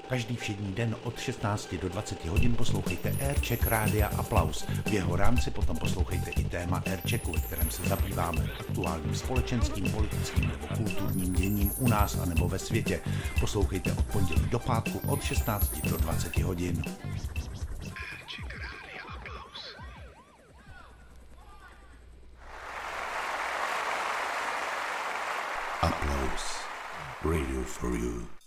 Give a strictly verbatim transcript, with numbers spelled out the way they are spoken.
Každý všední den od šestnácti do dvaceti hodin poslouchejte Aircheck Rádia Aplaus. V jeho rámci potom poslouchejte i téma Airchecku, ve kterém se zabýváme aktuálním společenským, politickým nebo kulturním děním u nás a nebo ve světě. Poslouchejte od pondělí do pátku od šestnácti do dvaceti hodin. Aircheck Rádia Aplaus. Aplaus. Radio for you.